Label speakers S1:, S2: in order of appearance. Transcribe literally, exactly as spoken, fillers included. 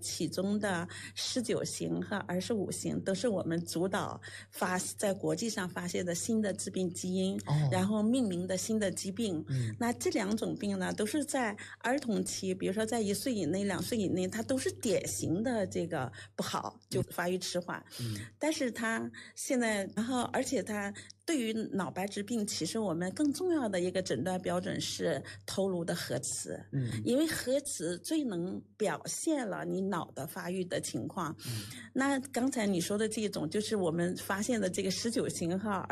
S1: 其中的十九型和二十五型都是我们主导发在国际上发现的新的致病基因，哦、然后命名的新的疾病。嗯，那这两种病呢，都是在儿童期，比如说在一岁以内、两岁以内，它都是典型的这个不好，就发育迟缓。嗯，但是它现在，然后而且它对于脑白质病，其实我们更重要的一个诊断标准是头颅的核磁。嗯，因为核磁最能表现了你脑的发育的情况。嗯，那刚才你说的这种，就是我们发现的这个十九型号